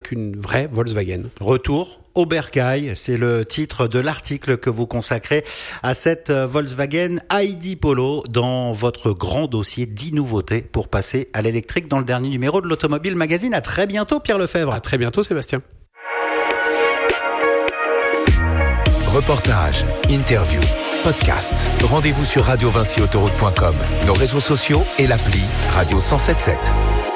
avec une vraie Volkswagen. Retour au bercail, c'est le titre de l'article que vous consacrez à cette Volkswagen ID Polo dans votre grand dossier 10 nouveautés pour passer à l'électrique dans le dernier numéro de l'Automobile Magazine. À très bientôt, Pierre Lefebvre. À très bientôt, Sébastien. Reportage, interview, podcast. Rendez-vous sur radiovincyautoroute.com, nos réseaux sociaux et l'appli Radio 107.7.